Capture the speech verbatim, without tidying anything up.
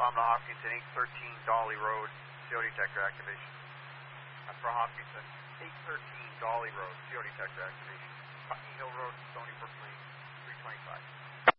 Tom to Hopkinton, eight thirteen Dolly Road, C O detector activation. That's for Hopkinton, eight thirteen Dolly Road, C O detector activation. Putney Hill Road, Stony Brook Lane, three twenty-five.